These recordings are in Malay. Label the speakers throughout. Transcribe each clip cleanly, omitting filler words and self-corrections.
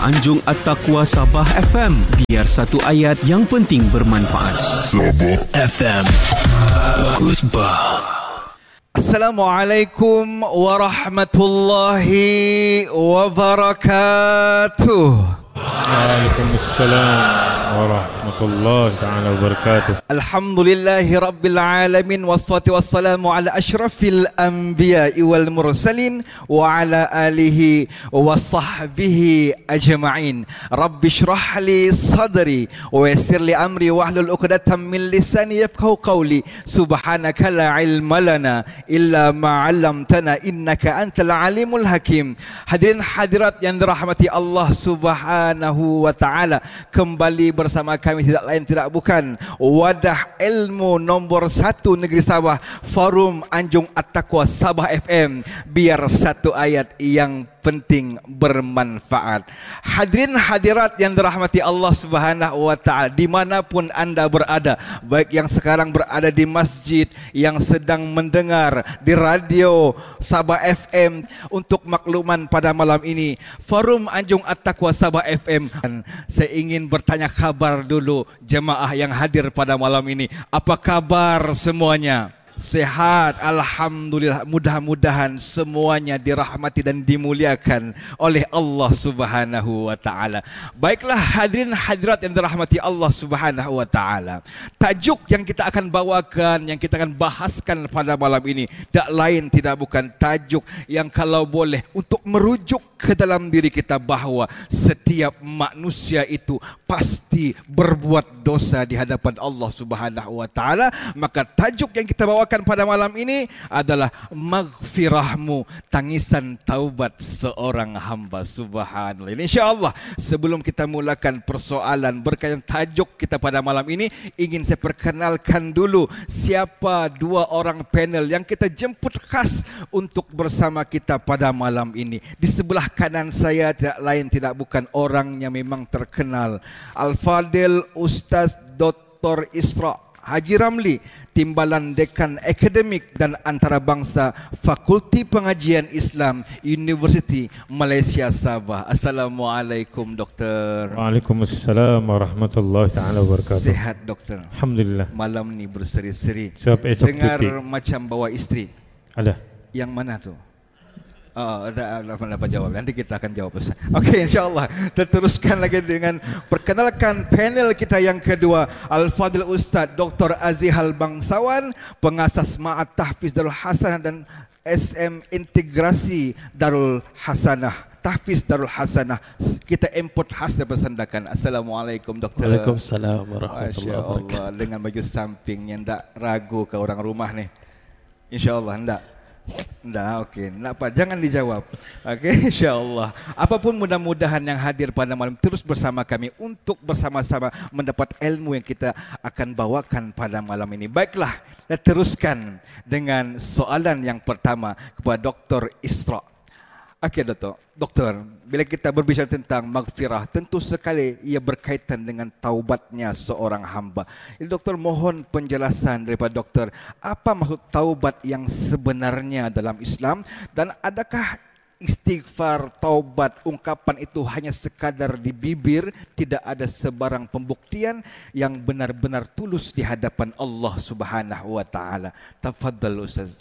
Speaker 1: Anjung At-Taqwa Sabah FM. Biar satu ayat yang penting bermanfaat.
Speaker 2: Sabah FM. Bagus bah.
Speaker 3: Assalamualaikum warahmatullahi wabarakatuh.
Speaker 4: Waalaikumsalam warahmatullahi ta'ala wabarakatuh.
Speaker 3: Alhamdulillahi rabbil alamin. Wassalatu wassalamu ala ashrafil anbiya'i wal mursalin wa ala alihi wa sahbihi ajma'in. Rabbi shrah li sadri wa yassir li amri wahlul 'uqdatam min lisani yafqahu qawli. Subhanaka la ilma lana illa ma 'allamtana innaka antal alimul hakim. Hadirin hadirat yang dirahmati Allah Subhanahu wa ta'ala, kembali bersama kami tidak lain tidak bukan wadah ilmu nombor 1 negeri Sabah, Forum Anjung At-Taqwa Sabah FM. Biar satu ayat yang penting bermanfaat. Hadirin hadirat yang dirahmati Allah Subhanahu wa ta'ala, dimanapun anda berada, baik yang sekarang berada di masjid, yang sedang mendengar di radio Sabah FM. Untuk makluman pada malam ini, Forum Anjung At-Taqwa Sabah FM, saya ingin bertanya kabar dulu jemaah yang hadir pada malam ini. Apa kabar semuanya? Sehat, alhamdulillah. Mudah-mudahan semuanya dirahmati dan dimuliakan oleh Allah Subhanahu wa ta'ala. Baiklah hadirin hadirat yang dirahmati Allah Subhanahu wa ta'ala, tajuk yang kita akan bawakan, yang kita akan bahaskan pada malam ini, tak lain tidak bukan tajuk yang kalau boleh untuk merujuk ke dalam diri kita bahawa setiap manusia itu pasti berbuat dosa di hadapan Allah Subhanahu wa ta'ala. Maka tajuk yang kita bawakan pada malam ini adalah maghfirahmu, tangisan taubat seorang hamba. Subhanallah. InsyaAllah sebelum kita mulakan persoalan berkaitan tajuk kita pada malam ini, ingin saya perkenalkan dulu siapa dua orang panel yang kita jemput khas untuk bersama kita pada malam ini. Di sebelah kanan saya tidak lain tidak bukan orang yang memang terkenal, Al-Fadil Ustaz Dr. Isra Haji Ramli, Timbalan Dekan Akademik dan Antarabangsa Fakulti Pengajian Islam Universiti Malaysia Sabah. Assalamualaikum Doktor.
Speaker 4: Waalaikumsalam warahmatullahi ta'ala wabarakatuh.
Speaker 3: Sehat Doktor?
Speaker 4: Alhamdulillah.
Speaker 3: Malam ni berseri-seri.
Speaker 4: Dengar
Speaker 3: cuti. Macam bawa isteri.
Speaker 4: Ada.
Speaker 3: Yang mana tu? Apa jawab? Nanti kita akan jawab. Okey, insyaAllah kita teruskan lagi dengan perkenalkan panel kita yang kedua, Al-Fadil Ustaz Dr. Azihal Bangsawan, pengasas Ma'at Tahfiz Darul Hasanah dan SM Integrasi Darul Hasanah, Tahfiz Darul Hasanah. Kita import khas daripada Sandakan. Assalamualaikum Doktor.
Speaker 5: Waalaikumsalam warahmatullahi wabarakatuh.
Speaker 3: Allah, dengan baju samping yang tak ragu ke orang rumah ni. InsyaAllah enggak. Dah, okey. Nak apa? Jangan dijawab. Okey, insya-Allah. Apapun mudah-mudahan yang hadir pada malam terus bersama kami untuk bersama-sama mendapat ilmu yang kita akan bawakan pada malam ini. Baiklah, kita teruskan dengan soalan yang pertama kepada Dr. Isra. Okey, Doktor, bila kita berbicara tentang maghfirah, tentu sekali ia berkaitan dengan taubatnya seorang hamba. Jadi Doktor, mohon penjelasan daripada Doktor, apa maksud taubat yang sebenarnya dalam Islam, dan adakah istighfar, taubat, ungkapan itu hanya sekadar di bibir, tidak ada sebarang pembuktian yang benar-benar tulus di hadapan Allah Subhanahu wa ta'ala? Tafadhal Ustaz.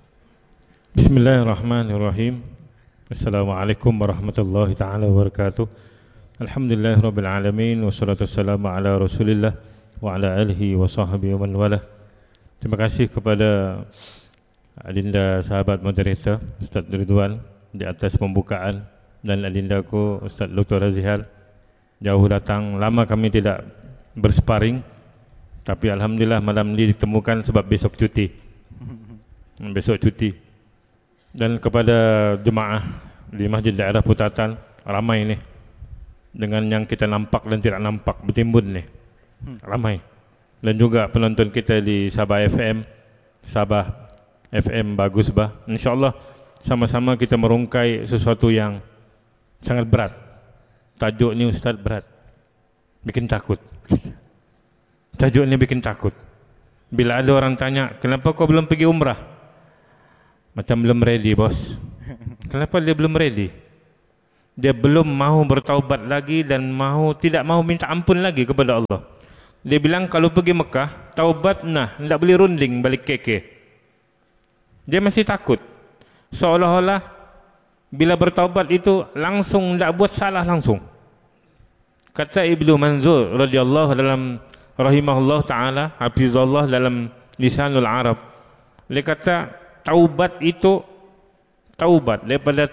Speaker 4: Bismillahirrahmanirrahim. Assalamualaikum warahmatullahi ta'ala wabarakatuh. Alhamdulillah rabbil alamin, wassalatu wassalamu ala rasulillah wa ala alihi wa sahbihi wa man wala. Terima kasih kepada adinda sahabat moderator Ustaz Ridwan di atas pembukaan, dan adindaku Ustaz Dr. Azihal. Jauh datang, lama kami tidak bersparing, tapi alhamdulillah malam ini ditemukan sebab besok cuti. Besok cuti. Dan kepada jemaah di Masjid Daerah Putatan, ramai ni dengan yang kita nampak dan tidak nampak bertimbun ni, ramai. Dan juga penonton kita di Sabah FM, Sabah FM bagus bah. InsyaAllah sama-sama kita merungkai sesuatu yang sangat berat. Tajuk ni Ustaz berat, bikin takut. Tajuk ni bikin takut. Bila ada orang tanya, kenapa kau belum pergi umrah? Macam belum ready bos. Kenapa dia belum ready? Dia belum mahu bertaubat lagi dan tidak mahu minta ampun lagi kepada Allah. Dia bilang kalau pergi Mekah, taubat tak boleh runding balik KK. Dia masih takut. Seolah-olah bila bertaubat itu langsung tak buat salah langsung. Kata Ibnu Manzur radhiyallahu dalam rahimahullah taala, hafizallah dalam Lisanul Arab. Dia kata taubat itu taubat daripada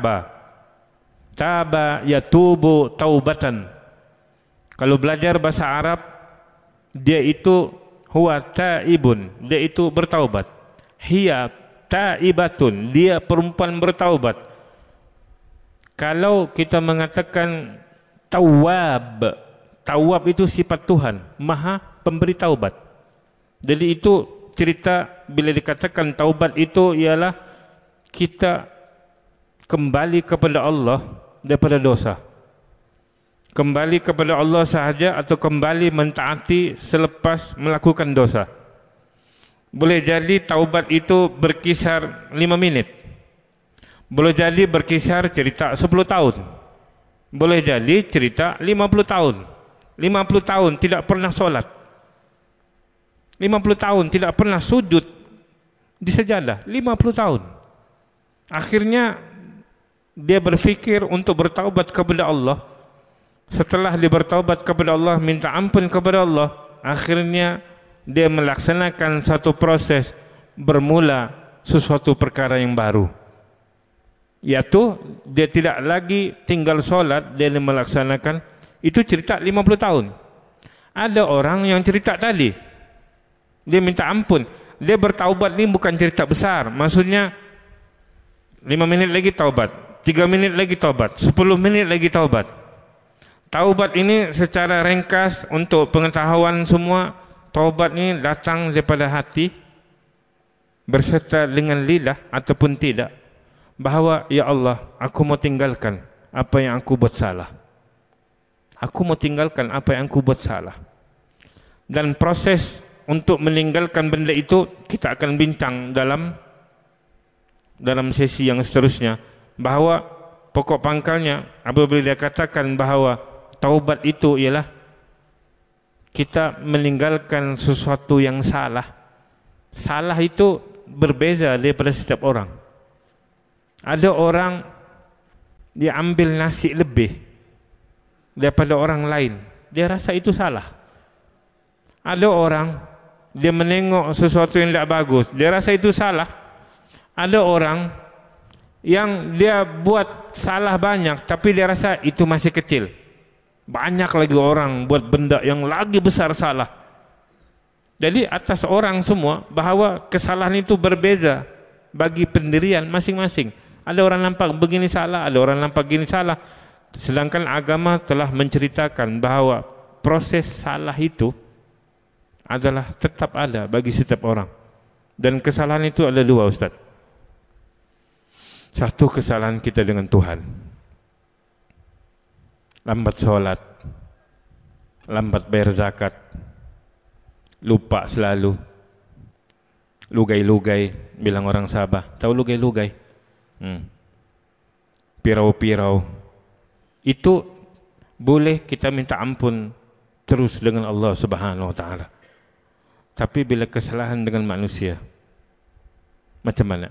Speaker 4: taba yatubu taubatan. Kalau belajar bahasa Arab, dia itu huwa taibun, dia itu bertaubat. Hiya taibatun, dia perempuan bertaubat. Kalau kita mengatakan tawab itu sifat Tuhan, Maha pemberi taubat. Jadi itu cerita bila dikatakan taubat itu ialah kita kembali kepada Allah daripada dosa. Kembali kepada Allah sahaja atau kembali mentaati selepas melakukan dosa. Boleh jadi taubat itu berkisar 5 minit. Boleh jadi berkisar cerita 10 tahun. Boleh jadi cerita 50 tahun. 50 tahun tidak pernah solat. 50 tahun tidak pernah sujud di sejadah. 50 tahun. Akhirnya dia berfikir untuk bertaubat kepada Allah. Setelah dia bertaubat kepada Allah, minta ampun kepada Allah, akhirnya dia melaksanakan satu proses, bermula sesuatu perkara yang baru. Iaitu dia tidak lagi tinggal solat, dia melaksanakan. Itu cerita 50 tahun. Ada orang yang cerita tadi, dia minta ampun, dia bertaubat ni bukan cerita besar. Maksudnya 5 minit lagi taubat, 3 menit lagi taubat, 10 menit lagi taubat. Taubat ini secara ringkas untuk pengetahuan semua, taubat ini datang daripada hati berserta dengan lidah ataupun tidak, bahawa ya Allah, aku mau tinggalkan apa yang aku buat salah. Aku mau tinggalkan apa yang aku buat salah. Dan proses untuk meninggalkan benda itu kita akan bincang dalam sesi yang seterusnya, bahawa pokok pangkalnya apabila dia katakan bahawa taubat itu ialah kita meninggalkan sesuatu yang salah. Salah itu berbeza daripada setiap orang. Ada orang dia ambil nasi lebih daripada orang lain, dia rasa itu salah. Ada orang dia menengok sesuatu yang tidak bagus, dia rasa itu salah. Ada orang yang dia buat salah banyak tapi dia rasa itu masih kecil. Banyak lagi orang buat benda yang lagi besar salah. Jadi atas orang semua bahawa kesalahan itu berbeza bagi pendirian masing-masing. Ada orang nampak begini salah, ada orang nampak begini salah. Sedangkan agama telah menceritakan bahawa proses salah itu adalah tetap ada bagi setiap orang. Dan kesalahan itu ada dua, Ustaz. Satu, kesalahan kita dengan Tuhan. Lambat sholat, lambat bayar zakat, lupa selalu, lugai-lugai, bilang orang Sabah. Tahu lugai-lugai? Pirau-pirau. Itu boleh kita minta ampun terus dengan Allah Subhanahu wa ta'ala. Tapi bila kesalahan dengan manusia, macam mana?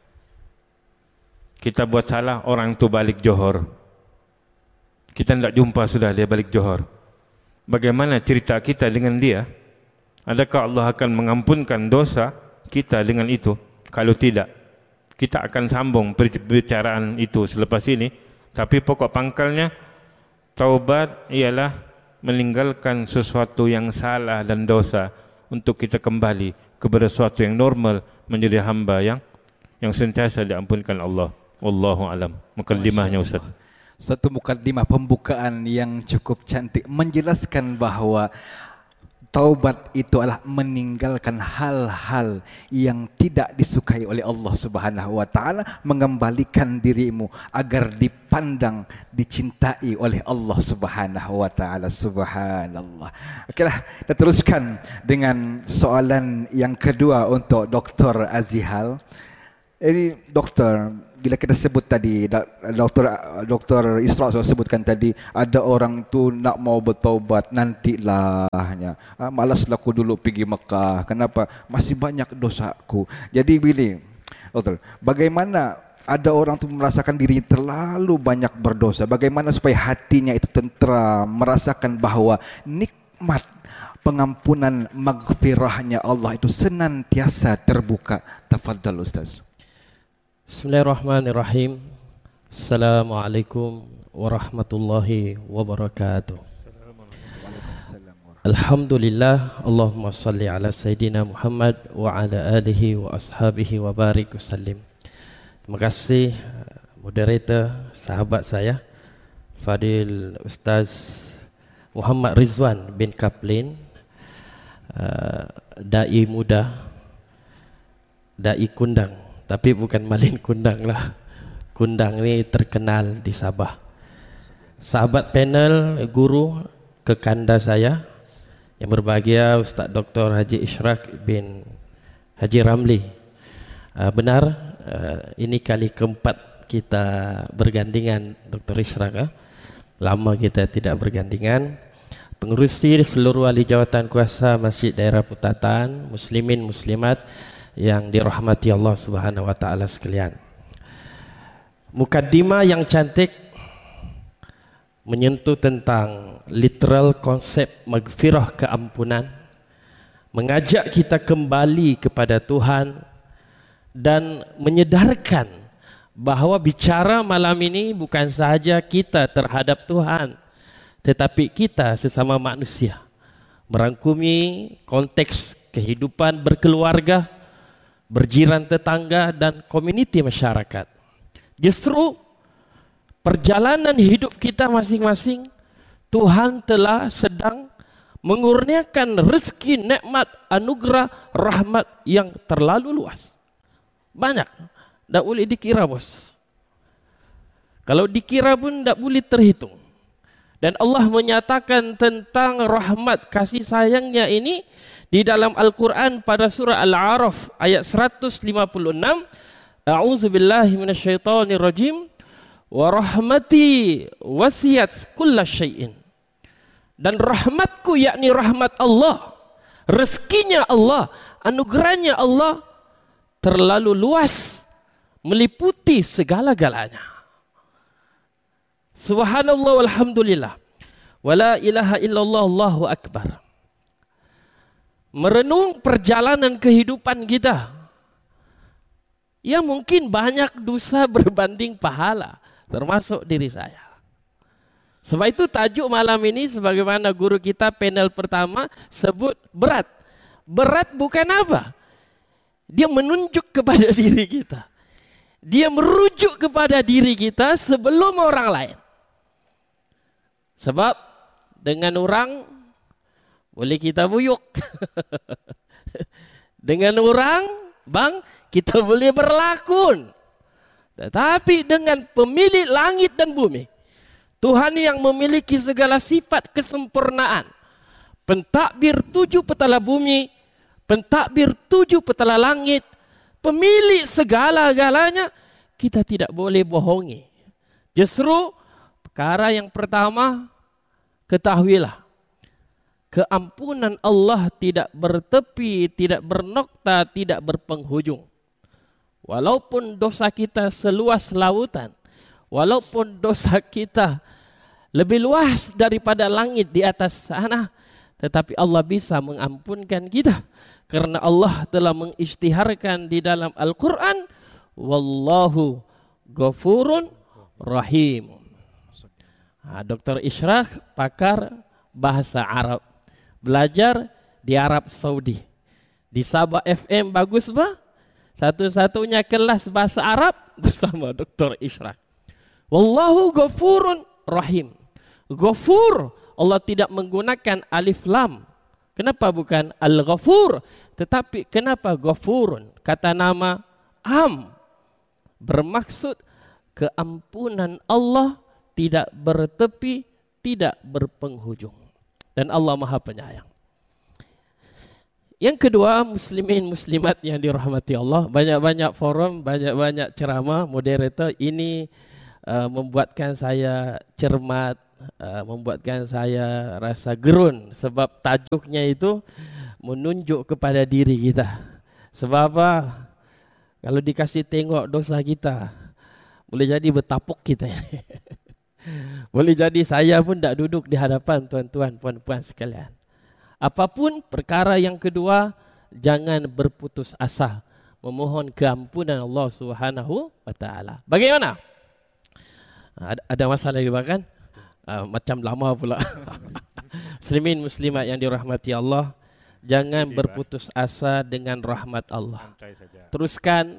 Speaker 4: Kita buat salah, orang itu balik Johor, kita tidak jumpa sudah dia balik Johor. Bagaimana cerita kita dengan dia? Adakah Allah akan mengampunkan dosa kita dengan itu? Kalau tidak, kita akan sambung perbicaraan itu selepas ini. Tapi pokok pangkalnya, taubat ialah meninggalkan sesuatu yang salah dan dosa untuk kita kembali kepada sesuatu yang normal, menjadi hamba yang sentiasa diampunkan Allah. Wallahu alam. Mukaddimahnya, Ustaz.
Speaker 3: Satu mukaddimah pembukaan yang cukup cantik menjelaskan bahawa taubat itu adalah meninggalkan hal-hal yang tidak disukai oleh Allah Subhanahu wa taala, mengembalikan dirimu agar dipandang, dicintai oleh Allah Subhanahu wa taala. Subhanallah. Okeylah, kita teruskan dengan soalan yang kedua untuk Dr. Azihal. Doktor, bila kita sebut tadi, Dr. Isra sebutkan tadi, ada orang tu nak mau bertaubat, nantilah hanya. Malaslah aku dulu pergi Mekah. Kenapa? Masih banyak dosaku. Jadi bila, Doktor, bagaimana ada orang tu merasakan dirinya terlalu banyak berdosa, bagaimana supaya hatinya itu tentera, merasakan bahawa nikmat pengampunan maghfirahnya Allah itu senantiasa terbuka. Tafadhal Ustaz.
Speaker 5: Bismillahirrahmanirrahim. Assalamualaikum warahmatullahi wabarakatuh. Alhamdulillah, Allahumma salli ala Sayyidina Muhammad wa ala alihi wa ashabihi wa barik wasallim. Terima kasih moderator, sahabat saya Fadil Ustaz Muhammad Rizwan bin Kaplin, dai muda, dai kundang, tapi bukan malin kundang lah. Kundang ni terkenal di Sabah. Sahabat panel, guru kekanda saya yang berbahagia Ustaz Dr. Haji Ishraq bin Haji Ramli. Benar, ini kali keempat kita bergandingan Dr. Ishraq. Lama kita tidak bergandingan. Pengerusi seluruh ahli jawatan kuasa Masjid Daerah Putatan, muslimin muslimat yang dirahmati Allah Subhanahu wa taala sekalian. Mukaddimah yang cantik menyentuh tentang literal konsep maghfirah, keampunan, mengajak kita kembali kepada Tuhan dan menyedarkan bahawa bicara malam ini bukan sahaja kita terhadap Tuhan, tetapi kita sesama manusia, merangkumi konteks kehidupan berkeluarga, berjiran tetangga dan komuniti masyarakat. Justru perjalanan hidup kita masing-masing, Tuhan telah sedang mengurniakan rezeki, nikmat, anugerah, rahmat yang terlalu luas. Banyak, tak boleh dikira bos. Kalau dikira pun tak boleh terhitung. Dan Allah menyatakan tentang rahmat kasih sayangnya ini di dalam Al-Quran pada surah Al-A'raf ayat 156. A'udzubillahi minasyaitonirrajim. Wa rahmati wasiyat kulla syai'in. Dan rahmatku, yakni rahmat Allah, rezekinya Allah, anugerahnya Allah terlalu luas, meliputi segala-galanya. Subhanallah walhamdulillah, wala ilaha illallah, Allahu akbar. Merenung perjalanan kehidupan kita, ya mungkin banyak dosa berbanding pahala, termasuk diri saya. Sebab itu tajuk malam ini sebagaimana guru kita panel pertama sebut berat. Berat bukan apa? Dia menunjuk kepada diri kita. Dia merujuk kepada diri kita sebelum orang lain. Sebab dengan orang boleh kita buyuk. Dengan orang, bang, kita boleh berlakon. Tetapi dengan pemilik langit dan bumi, Tuhan yang memiliki segala sifat kesempurnaan, pentadbir 7 petala bumi, pentadbir 7 petala langit, pemilik segala-galanya, kita tidak boleh bohongi. Justru perkara yang pertama, ketahuilah, keampunan Allah tidak bertepi, tidak bernokta, tidak berpenghujung. Walaupun dosa kita seluas lautan, walaupun dosa kita lebih luas daripada langit di atas sana, tetapi Allah bisa mengampunkan kita. Karena Allah telah mengisytiharkan di dalam Al-Quran, Wallahu ghafurun rahim. Dr. Ishraq, pakar bahasa Arab, belajar di Arab Saudi. Di Sabah FM bagus bah? Satu-satunya kelas bahasa Arab bersama Dr. Ishraq. Wallahu ghafurun rahim. Ghafur, Allah tidak menggunakan alif lam. Kenapa bukan al-ghafur? Tetapi kenapa ghafurun? Kata nama am bermaksud keampunan Allah tidak bertepi, tidak berpenghujung. Dan Allah Maha Penyayang. Yang kedua, muslimin muslimat yang dirahmati Allah, banyak-banyak forum, banyak-banyak ceramah, moderator ini membuatkan saya cermat, membuatkan saya rasa gerun sebab tajuknya itu menunjuk kepada diri kita. Sebab apa? Kalau dikasih tengok dosa kita, boleh jadi bertapuk kita. Boleh jadi saya pun tak duduk di hadapan tuan-tuan, puan-puan sekalian. Apapun perkara yang kedua, jangan berputus asa memohon keampunan Allah Subhanahu wa taala. Bagaimana? Ada masalah juga kan? Macam lama pula. Muslimin muslimat yang dirahmati Allah, jangan berputus asa dengan rahmat Allah. Teruskan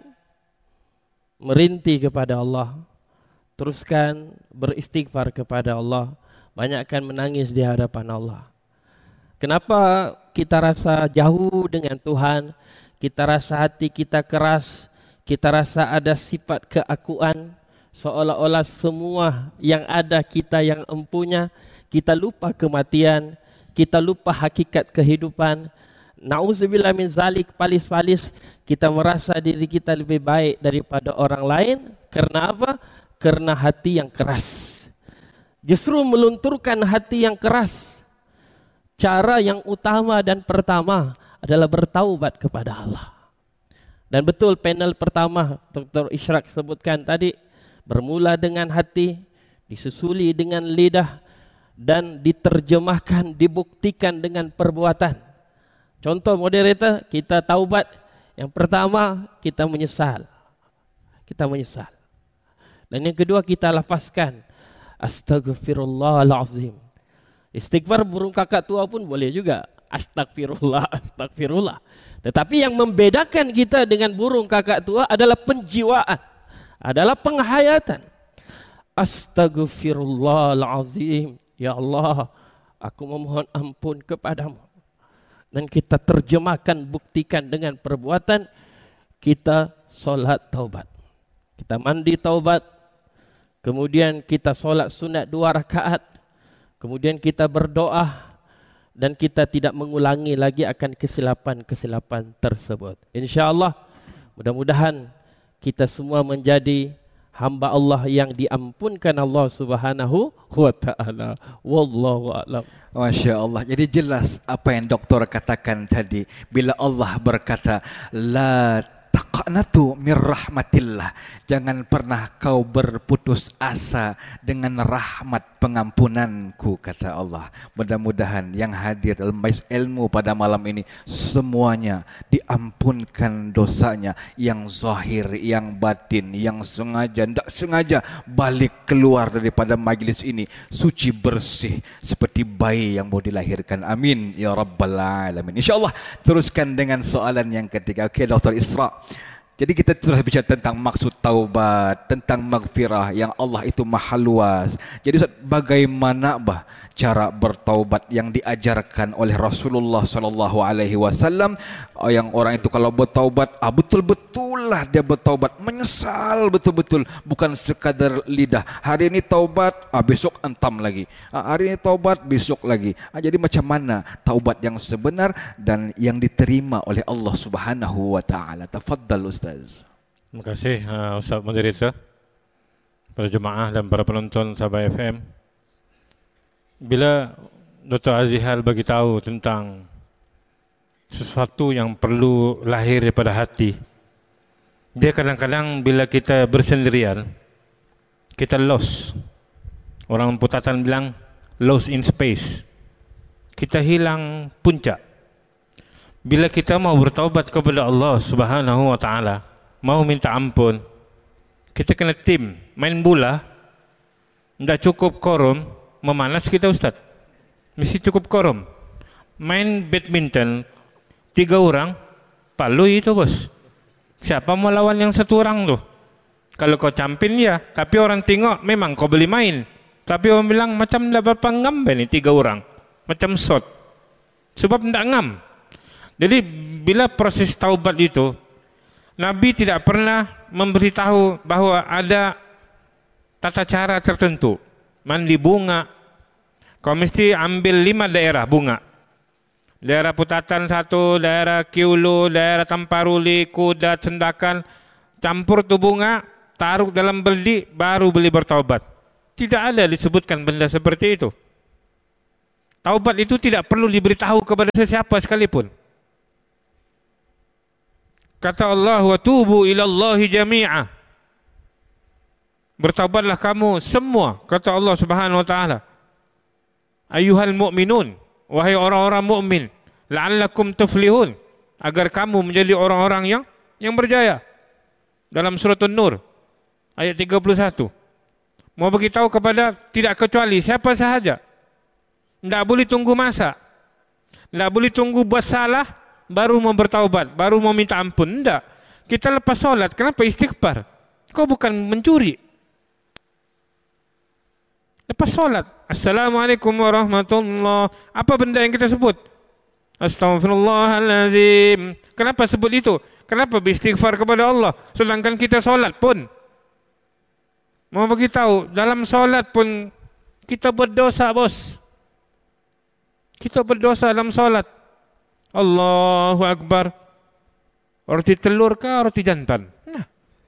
Speaker 5: merintih kepada Allah. Teruskan beristighfar kepada Allah. Banyakkan menangis di hadapan Allah. Kenapa kita rasa jauh dengan Tuhan? Kita rasa hati kita keras. Kita rasa ada sifat keakuan. Seolah-olah semua yang ada kita yang empunya. Kita lupa kematian. Kita lupa hakikat kehidupan. Na'udzubillah min zalik, palis-palis. Kita merasa diri kita lebih baik daripada orang lain. Karena apa? Karena hati yang keras. Justru melunturkan hati yang keras. Cara yang utama dan pertama adalah bertaubat kepada Allah. Dan betul panel pertama Dr. Ishraq sebutkan tadi, bermula dengan hati, disusuli dengan lidah, dan diterjemahkan, dibuktikan dengan perbuatan. Contoh moderator, kita taubat. Yang pertama, kita menyesal. Kita menyesal. Dan yang kedua, kita lafazkan, Astaghfirullahalazim. Istighfar burung kakak tua pun boleh juga. Astagfirullah, astagfirullah. Tetapi yang membedakan kita dengan burung kakak tua adalah penjiwaan, adalah penghayatan. Astaghfirullahalazim. Ya Allah, aku memohon ampun kepadamu. Dan kita terjemahkan, buktikan dengan perbuatan. Kita solat taubat. Kita mandi taubat. Kemudian kita solat sunat 2 rakaat. Kemudian kita berdoa. Dan kita tidak mengulangi lagi akan kesilapan-kesilapan tersebut. InsyaAllah, mudah-mudahan kita semua menjadi hamba Allah yang diampunkan Allah Subhanahu wa ta'ala. Wallahu a'lam.
Speaker 3: Masya Allah. Jadi jelas apa yang doktor katakan tadi. Bila Allah berkata, La taqnatu min rahmatillah. Jangan pernah kau berputus asa dengan rahmat pengampunanku, kata Allah. Mudah-mudahan yang hadir dalam majlis ilmu pada malam ini semuanya diampunkan dosanya, yang zahir, yang batin, yang sengaja, tidak sengaja balik keluar daripada majlis ini suci bersih seperti bayi yang baru dilahirkan. Amin ya rabbal alamin. InsyaAllah teruskan dengan soalan yang ketiga. Okey, Dr. Isra. Jadi kita terus bicara tentang maksud taubat, tentang maghfirah yang Allah itu maha luas. Jadi Ustaz, bagaimana cara bertaubat yang diajarkan oleh Rasulullah sallallahu alaihi wasallam, yang orang itu kalau bertaubat betul-betul lah dia bertaubat, menyesal betul-betul, bukan sekadar lidah. Hari ini taubat, besok entam lagi. Hari ini taubat, besok lagi. Jadi macam mana taubat yang sebenar dan yang diterima oleh Allah Subhanahu wa taala? Tafaddal Ustaz.
Speaker 4: Terima kasih Ustaz Moderator, para jemaah dan para penonton Sabah FM. Bila Dr. Azihal bagi tahu tentang sesuatu yang perlu lahir daripada hati, dia kadang-kadang bila kita bersendirian, kita lost. Orang Putatan bilang lost in space. Kita hilang puncak. Bila kita mau bertaubat kepada Allah Subhanahu wa taala, mau minta ampun, kita kena tim, main bola. Tidak cukup korum, memanas kita Ustaz. Mesti cukup korum. Main badminton 3 orang, palui itu bos. Siapa mau lawan yang 1 orang tu? Kalau kau campin ya, tapi orang tengok memang kau boleh main. Tapi orang bilang macam dah berapa ngam ni 3 orang. Macam shot. Sebab tidak ngam. Jadi bila proses taubat itu, Nabi tidak pernah memberitahu bahawa ada tata cara tertentu. Mandi bunga, kau mesti ambil 5 daerah bunga. daerah Putatan 1, daerah Kiulu, daerah Tamparuli, Kudat, Sendakan, campur tu bunga, taruh dalam beldi, baru beli bertaubat. Tidak ada disebutkan benda seperti itu. Taubat itu tidak perlu diberitahu kepada sesiapa sekalipun. Kata Allah, wa tubu ilallahi jami'ah. Bertaubatlah kamu semua, kata Allah Subhanahu wa taala. Ayyuhal mu'minun, wahai orang-orang mukmin, la'allakum tuflihun, agar kamu menjadi orang-orang yang berjaya. Dalam surat An-Nur ayat 31. Mau beritahu kepada tidak kecuali siapa sahaja. Tidak boleh tunggu masa. Tidak boleh tunggu buat salah baru mau bertaubat, baru mau minta ampun. Tidak. Kita lepas solat, kenapa istighfar? Kau bukan mencuri. Lepas solat, Assalamualaikum warahmatullahi. Apa benda yang kita sebut? Astaghfirullahalazim. Kenapa sebut itu? Kenapa beristighfar kepada Allah? Sedangkan kita solat pun, mau beritahu, dalam solat pun kita berdosa, bos. Kita berdosa dalam solat. Allahu Akbar. Roti telur kah, roti jantan? Nah.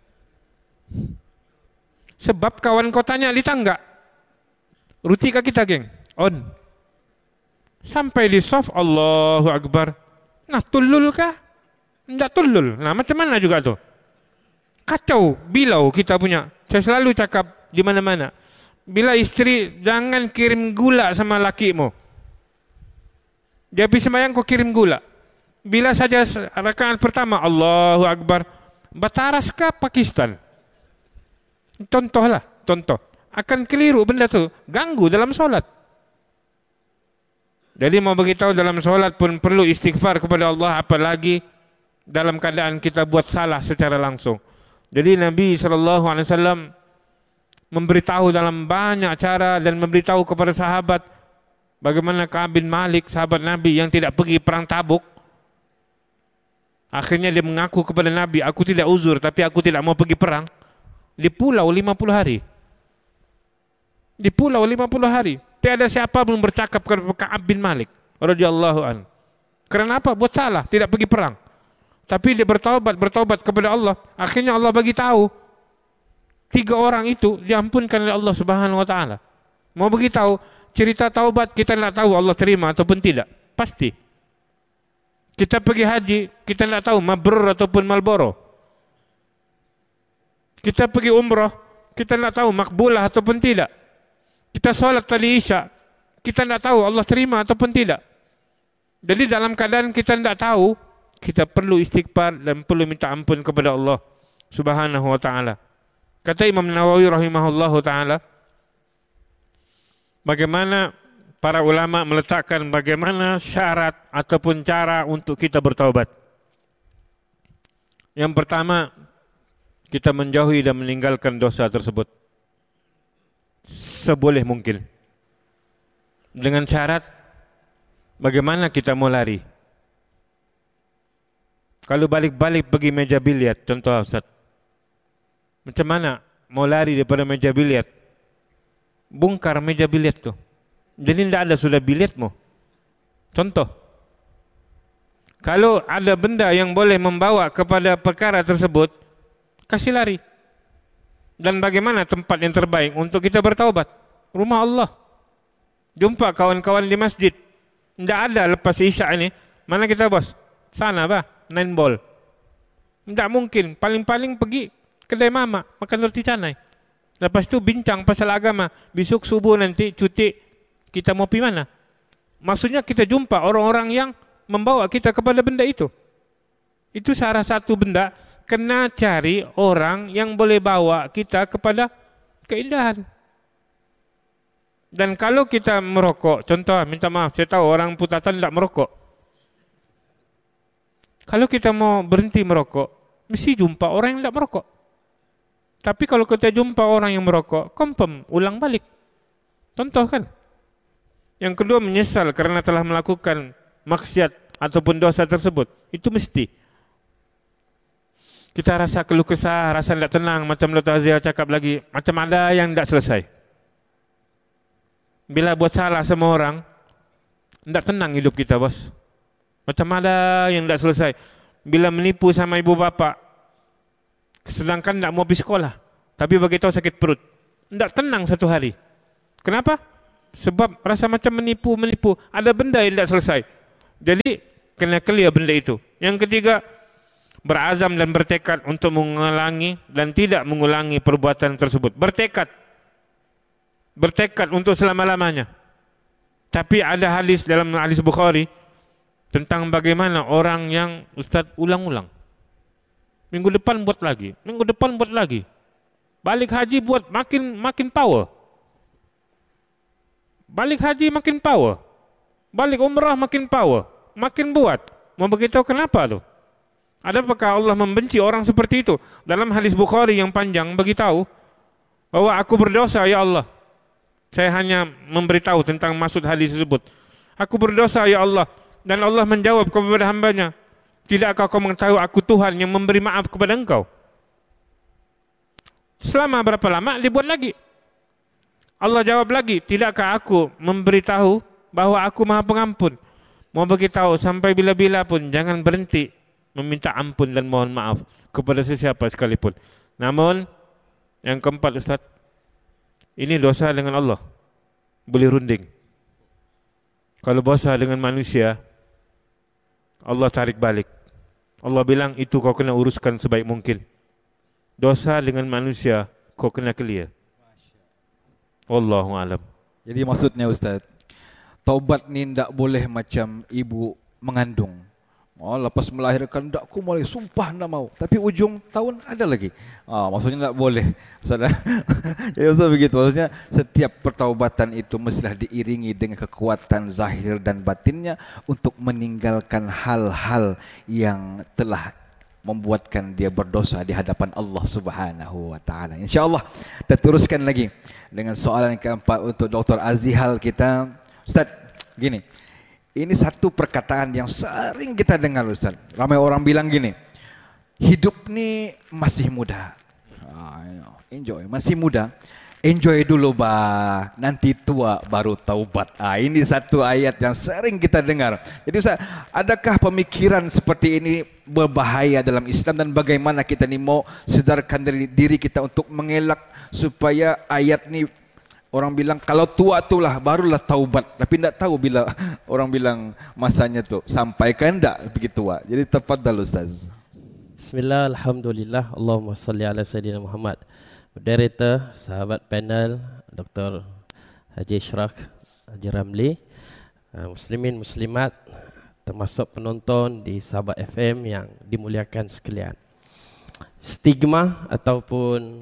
Speaker 4: Sebab kawan kau tanya di tangga, roti kah kita, geng? On. Sampai di soft, Allahu Akbar. Nah, tulul kah? Tidak tulul. Nah, macam mana juga tuh? Kacau, bilau kita punya. Saya selalu cakap di mana-mana. Bila istri, jangan kirim gula sama lakimu. Dia habis sembahyang kau kirim gula. Bila saja rakaat pertama, Allahu Akbar. Bataras kah Pakistan? Contohlah, contoh. Akan keliru benda tu, ganggu dalam solat. Jadi mau beritahu dalam solat pun perlu istighfar kepada Allah, apalagi dalam keadaan kita buat salah secara langsung. Jadi Nabi SAW memberitahu dalam banyak cara dan memberitahu kepada sahabat. Bagaimana Ka'ab bin Malik, sahabat Nabi yang tidak pergi perang Tabuk. Akhirnya dia mengaku kepada Nabi, aku tidak uzur tapi aku tidak mau pergi perang. Di pulau 50 hari. Di pulau 50 hari. Tiada siapa belum bercakap kepada Ka'ab bin Malik radhiyallahu anhu. Karena apa? Buat salah, tidak pergi perang. Tapi dia bertaubat kepada Allah. Akhirnya Allah bagi tahu 3 orang itu diampunkan oleh Allah Subhanahu wa taala. Mau beritahu cerita taubat kita tidak tahu Allah terima ataupun tidak. Pasti. Kita pergi haji, kita tidak tahu mabrur ataupun malboro. Kita pergi umrah, kita tidak tahu makbulah ataupun tidak. Kita sholat tadi isya, kita tidak tahu Allah terima ataupun tidak. Jadi dalam keadaan kita tidak tahu, kita perlu istighfar dan perlu minta ampun kepada Allah Subhanahu wa taala. Kata Imam Nawawi rahimahullahu taala, bagaimana para ulama meletakkan bagaimana syarat ataupun cara untuk kita bertaubat. Yang pertama, kita menjauhi dan meninggalkan dosa tersebut seboleh mungkin. Dengan syarat, bagaimana kita mau lari? Kalau balik-balik pergi meja biliar, contoh Ustaz, macam mana mau lari daripada meja biliar? Bongkar meja biliar tu. Jadi tidak ada sudah biliarmu. Contoh, kalau ada benda yang boleh membawa kepada perkara tersebut, kasih lari. Dan bagaimana tempat yang terbaik untuk kita bertaubat? Rumah Allah. Jumpa kawan-kawan di masjid. Tidak ada lepas isya ini. Mana kita bos? Sana bah, 9 ball. Tidak mungkin. Paling-paling pergi kedai mama, makan roti canai. Lepas itu bincang pasal agama. Besok subuh nanti cuti, kita mau pergi mana? Maksudnya kita jumpa orang-orang yang membawa kita kepada benda itu. Itu salah satu benda. Kena cari orang yang boleh bawa kita kepada keindahan. Dan kalau kita merokok, contoh, minta maaf, saya tahu orang Putatan tidak merokok. Kalau kita mau berhenti merokok, mesti jumpa orang yang tidak merokok. Tapi kalau kita jumpa orang yang merokok, confirm, ulang balik. Contoh kan? Yang kedua, menyesal karena telah melakukan maksiat ataupun dosa tersebut. Itu mesti. Kita rasa keluh kesah, rasa tidak tenang, macam Dr. Azia cakap lagi, macam ada yang tidak selesai. Bila buat salah sama orang, tidak tenang hidup kita, bos. Macam ada yang tak selesai. Bila menipu sama ibu bapa, sedangkan tak mau pergi sekolah, tapi bagi tahu sakit perut, tak tenang satu hari. Kenapa? Sebab rasa macam menipu. Ada benda yang tak selesai. Jadi kena clear benda itu. Yang ketiga, berazam dan bertekad untuk mengulangi dan tidak mengulangi perbuatan tersebut. Bertekad untuk selama-lamanya. Tapi ada hadis dalam hadis Bukhari tentang bagaimana orang yang Ustaz ulang-ulang. Minggu depan buat lagi. Balik haji buat makin power. Balik haji makin power. Balik umrah makin power. Makin buat. Mau beritahu kenapa tu? Adakah Allah membenci orang seperti itu? Dalam hadis Bukhari yang panjang beritahu bahwa aku berdosa ya Allah. Saya hanya memberitahu tentang maksud hadis tersebut. Aku berdosa ya Allah. Dan Allah menjawab kepada hambanya, tidakkah kau mengetahui aku Tuhan yang memberi maaf kepada engkau? Selama berapa lama dibuat lagi? Allah jawab lagi, tidakkah aku memberitahu bahwa aku Maha Pengampun? Mau beritahu sampai bila-bila pun jangan berhenti meminta ampun dan mohon maaf kepada sesiapa sekalipun. Namun yang keempat Ustaz, ini dosa dengan Allah boleh runding. Kalau dosa dengan manusia, Allah tarik balik. Allah bilang itu kau kena uruskan sebaik mungkin. Dosa dengan manusia kau kena clear. Wallahu alam.
Speaker 3: Jadi maksudnya Ustaz, taubat ni tak boleh macam ibu mengandung. Lepas melahirkan, tak aku mulai sumpah tak mau. Tapi ujung tahun ada lagi. Maksudnya tak boleh. Jadi Ustaz begitu. Maksudnya setiap pertaubatan itu mestilah diiringi dengan kekuatan zahir dan batinnya untuk meninggalkan hal-hal yang telah membuatkan dia berdosa di hadapan Allah Subhanahu wa taala. Insya-Allah kita teruskan lagi dengan soalan yang keempat untuk Dr. Azihal kita. Ustaz, gini. Ini satu perkataan yang sering kita dengar Ustaz. Ramai orang bilang gini, hidup ni masih muda. Enjoy, masih muda. Enjoy dulu nanti tua baru taubat. Ini satu ayat yang sering kita dengar. Jadi Ustaz, adakah pemikiran seperti ini berbahaya dalam Islam dan bagaimana kita ni mau sedarkan diri kita untuk mengelak supaya ayat ni, orang bilang kalau tua itulah barulah taubat, tapi tidak tahu bila orang bilang masanya tu sampai kan tak begitu tua. Jadi tafadhal Ustaz.
Speaker 5: Bismillah, alhamdulillah, Allahumma salli ala Sayyidina Muhammad. Moderator, sahabat panel, Dr. Haji Ishraq, Haji Ramli, muslimin muslimat, termasuk penonton di Sabah FM yang dimuliakan sekalian. Stigma ataupun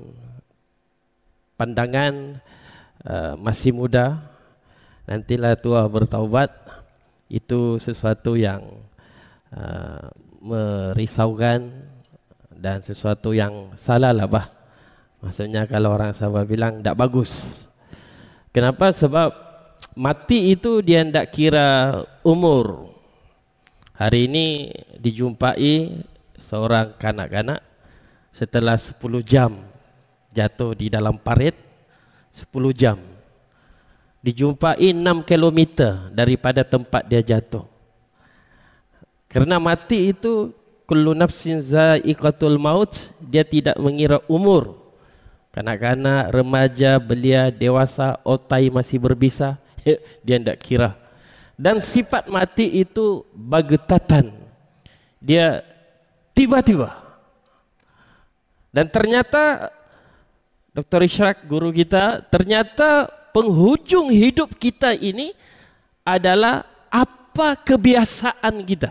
Speaker 5: pandangan masih muda, nantilah tua bertaubat, itu sesuatu yang merisaukan dan sesuatu yang salah lah Maksudnya kalau orang Sabah bilang tak bagus. Kenapa? Sebab mati itu dia tidak kira umur. Hari ini dijumpai seorang kanak-kanak setelah 10 jam jatuh di dalam parit, 10 jam dijumpai 6 kilometer daripada tempat dia jatuh. Kerana mati itu kullu nafsin za'iqatul maut, dia tidak mengira umur. Kanak-kanak, remaja, belia, dewasa, otai masih berbisa, dia tidak kira. Dan sifat mati itu bagetatan, dia tiba-tiba. Dan ternyata Dr. Ishraq, guru kita, ternyata penghujung hidup kita ini adalah apa kebiasaan kita.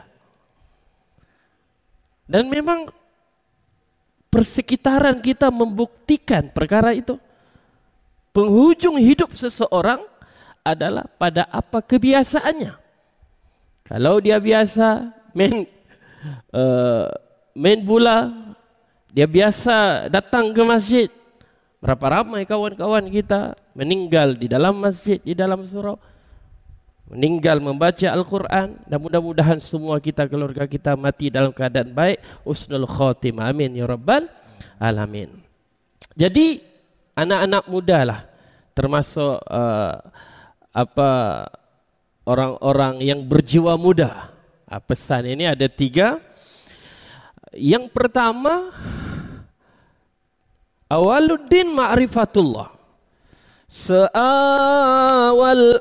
Speaker 5: Dan memang persekitaran kita membuktikan perkara itu. Penghujung hidup seseorang adalah pada apa kebiasaannya. Kalau dia biasa main bola, dia biasa datang ke masjid. Berapa ramai kawan-kawan kita meninggal di dalam masjid, di dalam surau, meninggal membaca Al-Quran. Dan mudah-mudahan semua kita, keluarga kita mati dalam keadaan baik. Husnul khatimah, amin ya rabbal alamin. Jadi anak-anak muda lah, termasuk orang-orang yang berjiwa muda, Pesan ini ada 3. Yang pertama, awaluddin ma'rifatullah. Seawal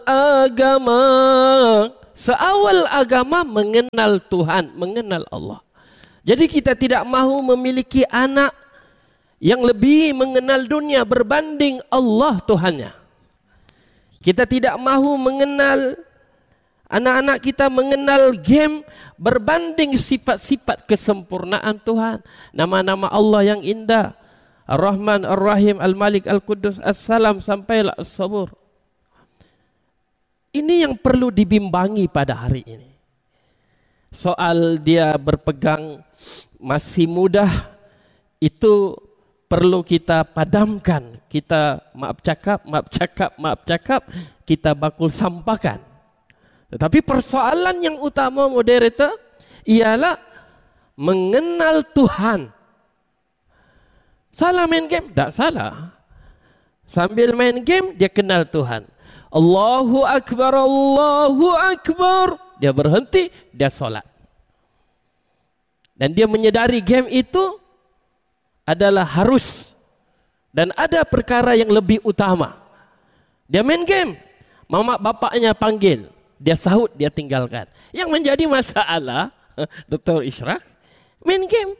Speaker 5: agama mengenal Tuhan, mengenal Allah. Jadi kita tidak mahu memiliki anak yang lebih mengenal dunia berbanding Allah Tuhannya. Kita tidak mahu mengenal anak-anak kita mengenal game berbanding sifat-sifat kesempurnaan Tuhan. Nama-nama Allah yang indah. Ar-Rahman, Ar-Rahim, Al-Malik, Al-Quddus, As-Salam sampailah As-Sabur. Ini yang perlu dibimbangi pada hari ini. Soal dia berpegang masih mudah, itu perlu kita padamkan. Kita maaf cakap, kita bakul sampahkan. Tetapi persoalan yang utama moderator ialah mengenal Tuhan. Salah main game? Tak salah. Sambil main game, dia kenal Tuhan. Allahu Akbar, Allahu Akbar. Dia berhenti, dia solat. Dan dia menyedari game itu adalah harus. Dan ada perkara yang lebih utama. Dia main game. Mama bapaknya panggil. Dia sahut, dia tinggalkan. Yang menjadi masalah, Dr. Ishraq, main game.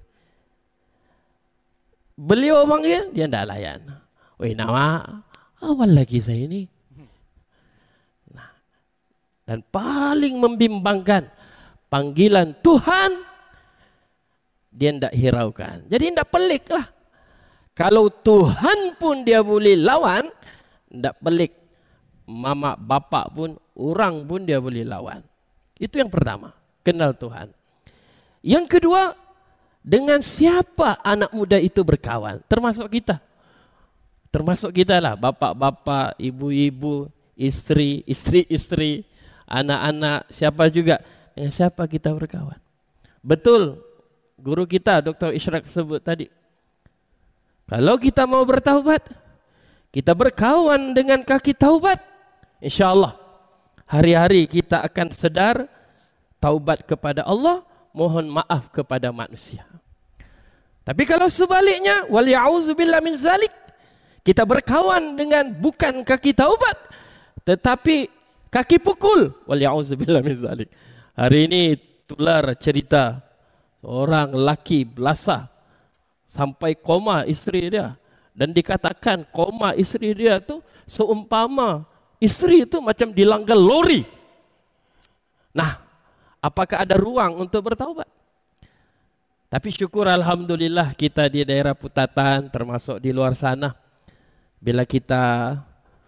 Speaker 5: Beliau panggil, dia tidak layan. Weh nama, awal lagi saya ini. Nah, dan paling membimbangkan, panggilan Tuhan, dia tidak hiraukan. Jadi tidak pelik lah. Kalau Tuhan pun dia boleh lawan, tidak pelik. Mama, bapak pun, orang pun dia boleh lawan. Itu yang pertama, kenal Tuhan. Yang kedua, dengan siapa anak muda itu berkawan? Termasuk kita. Termasuk kita lah, bapak-bapak, ibu-ibu, istri, anak-anak, siapa juga. Dengan siapa kita berkawan? Betul, guru kita Dr. Ishraq sebut tadi. Kalau kita mau bertaubat, kita berkawan dengan kaki taubat. InsyaAllah, hari-hari kita akan sedar, taubat kepada Allah, mohon maaf kepada manusia. Tapi kalau sebaliknya, wal ya'udzubillah min zalik, kita berkawan dengan bukan kaki taubat, tetapi kaki pukul, wal ya'udzubillah min zalik. Hari ini tular cerita orang lelaki belasah sampai koma isteri dia, dan dikatakan koma isteri dia tu seumpama isteri itu macam dilanggar lori. Nah, apakah ada ruang untuk bertaubat? Tapi syukur alhamdulillah kita di daerah Putatan, termasuk di luar sana, bila kita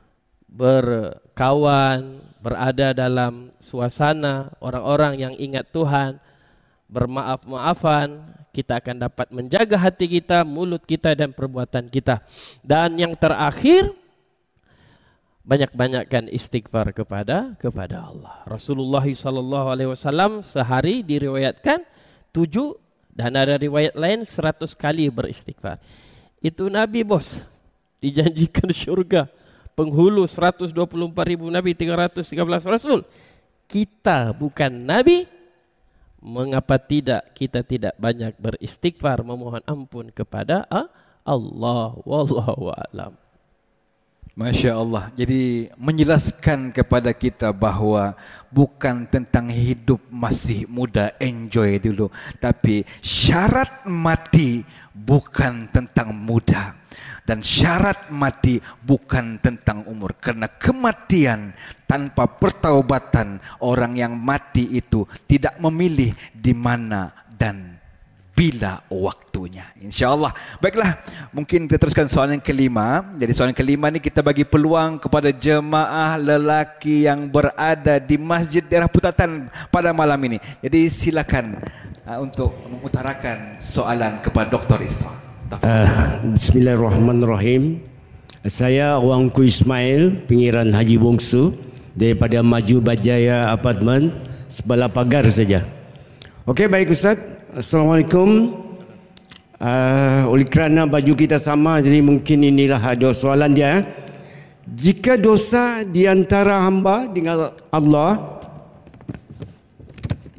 Speaker 5: berkawan, berada dalam suasana orang-orang yang ingat Tuhan, bermaaf-maafan, kita akan dapat menjaga hati kita, mulut kita dan perbuatan kita. Dan yang terakhir, banyak-banyakkan istighfar kepada Allah. Rasulullah SAW sehari diriwayatkan 7 dan ada riwayat lain 100 kali beristighfar. Itu Nabi bos, dijanjikan syurga. Penghulu 124.000 Nabi, 313 Rasul. Kita bukan Nabi, mengapa tidak kita tidak banyak beristighfar, memohon ampun kepada Allah. Wallahu a'lam.
Speaker 3: Masya Allah. Jadi menjelaskan kepada kita bahawa bukan tentang hidup masih muda, enjoy dulu. Tapi syarat mati bukan tentang muda. Dan syarat mati bukan tentang umur. Kerana kematian tanpa pertaubatan, orang yang mati itu tidak memilih di mana dan bila waktunya. InsyaAllah. Baiklah, mungkin kita teruskan soalan yang kelima. Jadi soalan kelima ni kita bagi peluang kepada jemaah lelaki yang berada di Masjid Daerah Putatan pada malam ini. Jadi silakan untuk mengutarakan soalan kepada Dr. Ishraq.
Speaker 6: Bismillahirrahmanirrahim. Saya Wangku Ismail, pinggiran Haji Bongsu, daripada Maju Bajaya Apartment, sebelah pagar saja. Okey, baik Ustaz. Assalamualaikum. Oleh kerana baju kita sama, jadi mungkin inilah ada soalan dia. Jika dosa di antara hamba dengan Allah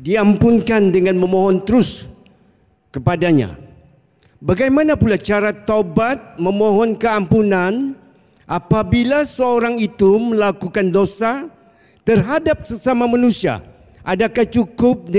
Speaker 6: diampunkan dengan memohon terus kepadanya. Bagaimana pula cara taubat memohon keampunan apabila seorang itu melakukan dosa terhadap sesama manusia? Adakah cukup